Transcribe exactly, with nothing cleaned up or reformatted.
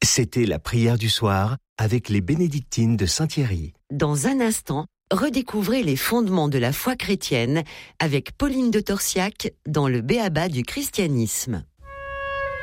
C'était la prière du soir avec les bénédictines de Saint-Thierry. Dans un instant, redécouvrez les fondements de la foi chrétienne avec Pauline de Torsiac dans le B A B A du christianisme.